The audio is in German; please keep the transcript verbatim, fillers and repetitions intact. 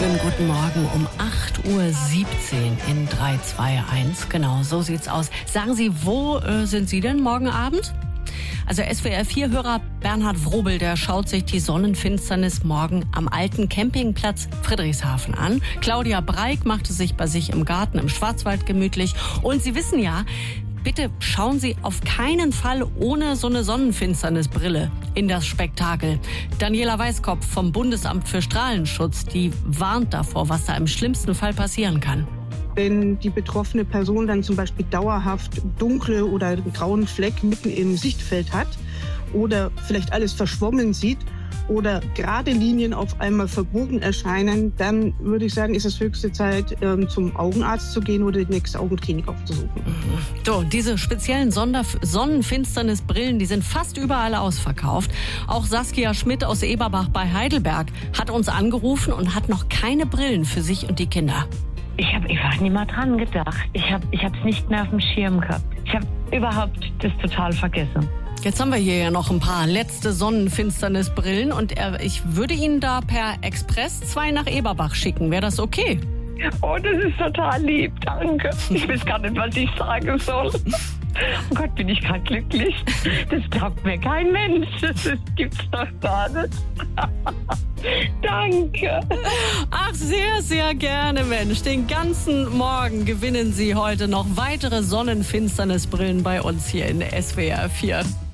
Schönen guten Morgen um acht Uhr siebzehn in drei zwei eins. Genau, so sieht's aus. Sagen Sie, wo äh, sind Sie denn morgen Abend? Also S W R vier Hörer Bernhard Wrobel, der schaut sich die Sonnenfinsternis morgen am alten Campingplatz Friedrichshafen an. Claudia Breik machte sich bei sich im Garten im Schwarzwald gemütlich. Und Sie wissen ja, bitte schauen Sie auf keinen Fall ohne so eine Sonnenfinsternisbrille in das Spektakel. Daniela Weißkopf vom Bundesamt für Strahlenschutz, die warnt davor, was da im schlimmsten Fall passieren kann. Wenn die betroffene Person dann zum Beispiel dauerhaft dunkle oder einen grauen Fleck mitten im Sichtfeld hat oder vielleicht alles verschwommen sieht oder gerade Linien auf einmal verbogen erscheinen, dann würde ich sagen, ist es höchste Zeit, ähm, zum Augenarzt zu gehen oder die nächste Augenklinik aufzusuchen. So, diese speziellen Sonder- Sonnenfinsternisbrillen, die sind fast überall ausverkauft. Auch Saskia Schmidt aus Eberbach bei Heidelberg hat uns angerufen und hat noch keine Brillen für sich und die Kinder. Ich habe einfach nicht mal dran gedacht. Ich habe ich es nicht mehr auf dem Schirm gehabt. Ich habe überhaupt das total vergessen. Jetzt haben wir hier ja noch ein paar letzte Sonnenfinsternisbrillen und äh, ich würde Ihnen da per Express zwei nach Eberbach schicken. Wäre das okay? Oh, das ist total lieb, danke. Ich weiß gar nicht, was ich sagen soll. Oh Gott, bin ich gerade glücklich. Das glaubt mir kein Mensch. Das gibt's doch gar nicht. Danke. Ach, sehr, sehr gerne, Mensch. Den ganzen Morgen gewinnen Sie heute noch weitere Sonnenfinsternisbrillen bei uns hier in S W R vier.